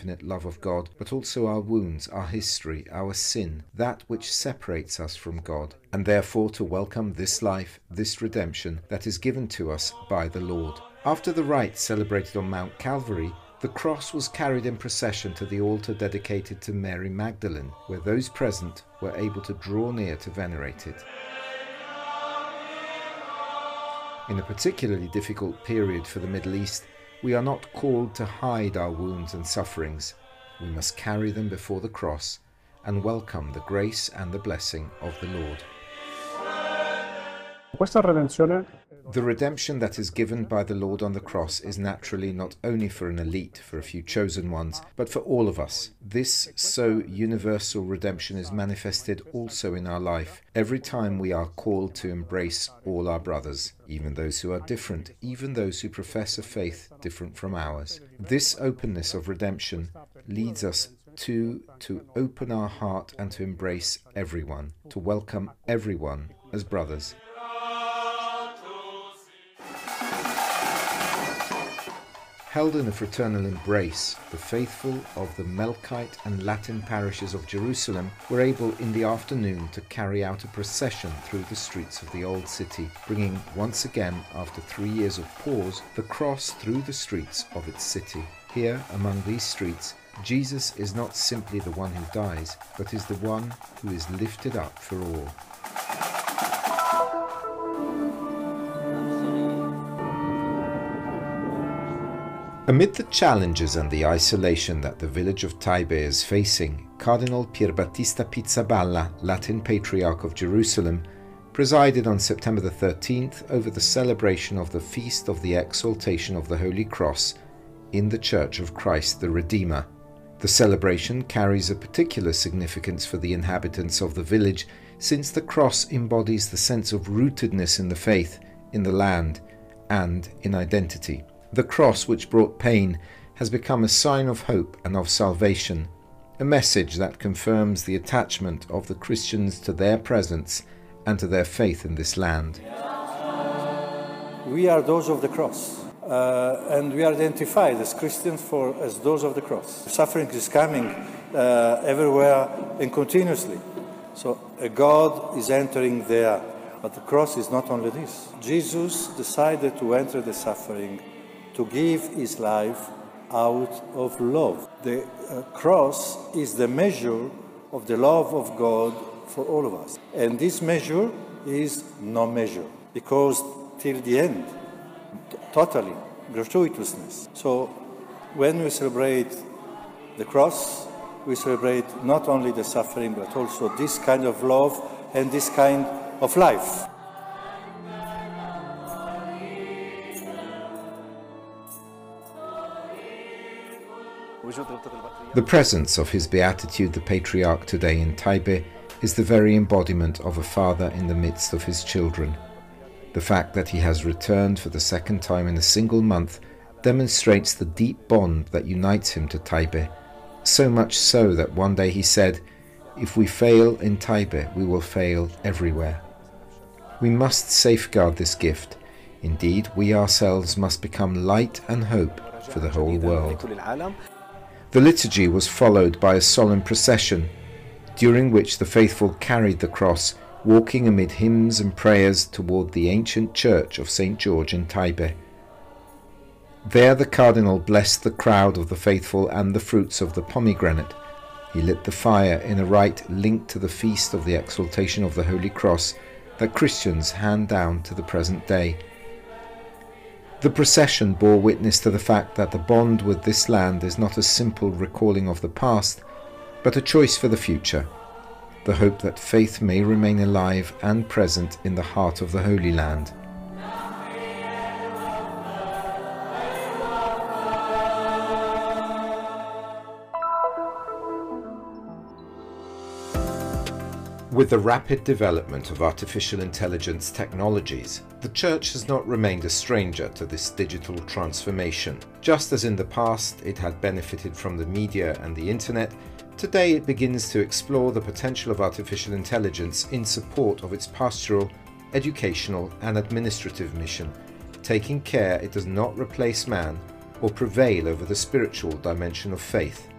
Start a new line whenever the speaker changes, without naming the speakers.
infinite love of God, but also our wounds, our history, our sin, that which separates us from God, and therefore to welcome this life, this redemption that is given to us by the Lord. After the rite celebrated on Mount Calvary, the cross was carried in procession to the altar dedicated to Mary Magdalene, where those present were able to draw near to venerate it. In a particularly difficult period for the Middle East, we are not called to hide our wounds and sufferings. We must carry them before the cross and welcome the grace and the blessing of the Lord. The redemption that is given by the Lord on the cross is naturally not only for an elite, for a few chosen ones, but for all of us. This so universal redemption is manifested also in our life, every time we are called to embrace all our brothers, even those who are different, even those who profess a faith different from ours. This openness of redemption leads us to open our heart and to embrace everyone, to welcome everyone as brothers. Held in a fraternal embrace, the faithful of the Melkite and Latin parishes of Jerusalem were able in the afternoon to carry out a procession through the streets of the old city, bringing once again, after 3 years of pause, the cross through the streets of its city. Here, among these streets, Jesus is not simply the one who dies, but is the one who is lifted up for all. Amid the challenges and the isolation that the village of Taibe is facing, Cardinal Pierbattista Pizzaballa, Latin Patriarch of Jerusalem, presided on September the 13th over the celebration of the Feast of the Exaltation of the Holy Cross in the Church of Christ the Redeemer. The celebration carries a particular significance for the inhabitants of the village, since the cross embodies the sense of rootedness in the faith, in the land, and in identity. The cross which brought pain has become a sign of hope and of salvation, a message that confirms the attachment of the Christians to their presence and to their faith in this land.
We are those of the cross, and we are identified as Christians as those of the cross. Suffering is coming everywhere and continuously. So God is entering there, but the cross is not only this. Jesus decided to enter the suffering, to give his life out of love. The cross is the measure of the love of God for all of us. And this measure is no measure, because till the end, totally, gratuitousness. So when we celebrate the cross, we celebrate not only the suffering, but also this kind of love and this kind of life.
The presence of His Beatitude the Patriarch today in Taibe is the very embodiment of a father in the midst of his children. The fact that he has returned for the second time in a single month demonstrates the deep bond that unites him to Taibe, so much so that one day he said, "If we fail in Taibe, we will fail everywhere." We must safeguard this gift. Indeed, we ourselves must become light and hope for the whole world. The liturgy was followed by a solemn procession, during which the faithful carried the cross, walking amid hymns and prayers toward the ancient church of St. George in Taibe. There the cardinal blessed the crowd of the faithful and the fruits of the pomegranate. He lit the fire in a rite linked to the feast of the exaltation of the Holy Cross that Christians hand down to the present day. The procession bore witness to the fact that the bond with this land is not a simple recalling of the past, but a choice for the future, the hope that faith may remain alive and present in the heart of the Holy Land. With the rapid development of artificial intelligence technologies, the Church has not remained a stranger to this digital transformation. Just as in the past it had benefited from the media and the internet, today it begins to explore the potential of artificial intelligence in support of its pastoral, educational and administrative mission, taking care it does not replace man or prevail over the spiritual dimension of faith.